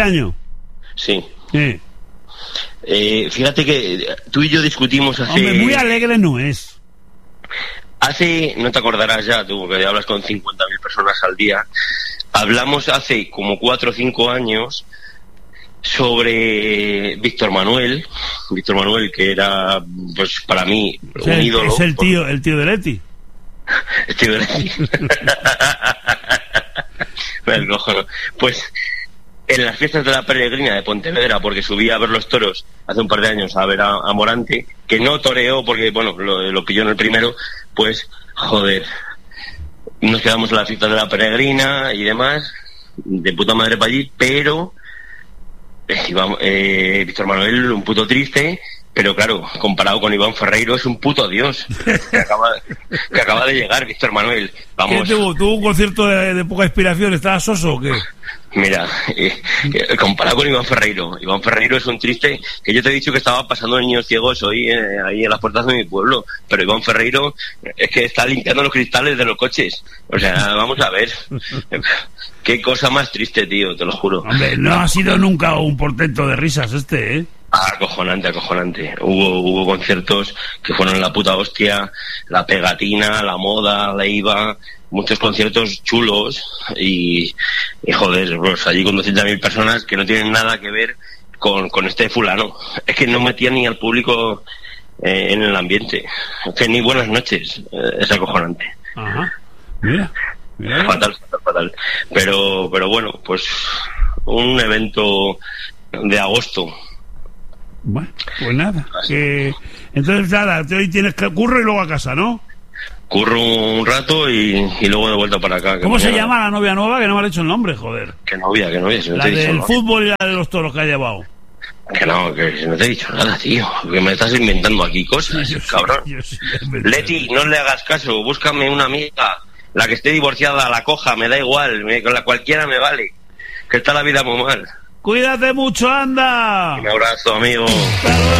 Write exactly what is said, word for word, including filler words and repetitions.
año. Sí. Sí. Eh, fíjate que tú y yo discutimos hace... Hombre, muy alegre no es. Hace, no te acordarás ya, tú, que hablas con cincuenta mil personas al día, hablamos hace como cuatro o cinco años sobre Víctor Manuel, Víctor Manuel que era, pues para mí, O un sea, el- ídolo. es el tío, el tío de Leti. El tío de Leti. El cojono. Pues en las fiestas de la Peregrina de Pontevedra, porque subí a ver los toros hace un par de años a ver a, a Morante, que no toreó porque, bueno, lo, lo pilló en el primero, pues, joder, nos quedamos en las fiestas de la Peregrina y demás, de puta madre para allí, pero eh, Iván, eh, Víctor Manuel, un puto triste, pero claro, comparado con Iván Ferreiro, es un puto dios, que acaba, que acaba de llegar Víctor Manuel. Vamos. ¿Qué tuvo? ¿Tuvo un concierto de, de poca inspiración? ¿Estaba soso o qué? Mira, eh, eh, comparado con Iván Ferreiro, Iván Ferreiro es un triste, que yo te he dicho que estaba pasando niños ciegos hoy eh, ahí en las puertas de mi pueblo, pero Iván Ferreiro es que está limpiando los cristales de los coches, o sea, vamos a ver, qué cosa más triste, tío, te lo juro. Hombre, no ha sido nunca un portento de risas este, ¿eh? Acojonante, acojonante. Hubo, hubo conciertos que fueron la puta hostia, la pegatina, la moda, la IVA, muchos conciertos chulos y, y joder, pues allí con doscientas mil personas que no tienen nada que ver con, con este fulano. Es que no metía ni al público eh, en el ambiente. Es que ni buenas noches. Eh, es acojonante. Ajá. Mira. Mira. Fatal, fatal, fatal. Pero, pero bueno, pues un evento de agosto. Bueno, pues nada. Que... Entonces, nada, hoy tienes que curro y luego a casa, ¿no? Curro un rato y, y luego de vuelta para acá. ¿Cómo se mañana... llama la novia nueva? Que no me ha dicho el nombre, joder. Que novia, que novia. Si no la te he dicho del nada. fútbol y la de los toros que ha llevado. Que no, que si no te he dicho nada, tío. Que me estás inventando aquí cosas, Yo sí, cabrón. yo sí, es verdad. Leti, no le hagas caso. Búscame una amiga. La que esté divorciada, la coja, me da igual. Me, con la cualquiera me vale. Que está la vida muy mal. Cuídate mucho, anda. Un abrazo, amigo. Hasta luego.